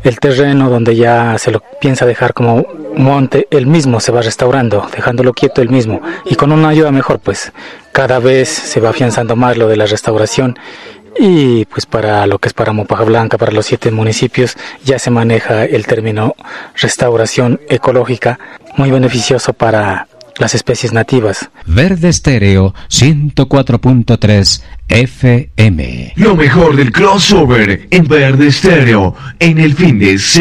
el terreno donde ya se lo piensa dejar como monte, él mismo se va restaurando, dejándolo quieto él mismo, y con una ayuda mejor, pues cada vez se va afianzando más lo de la restauración. Y pues para lo que es para Mopaja Blanca, para los 7 municipios, ya se maneja el término restauración ecológica, muy beneficioso para las especies nativas. Verde Estéreo 104.3 FM. Lo mejor del crossover en Verde Estéreo en el fin de semana.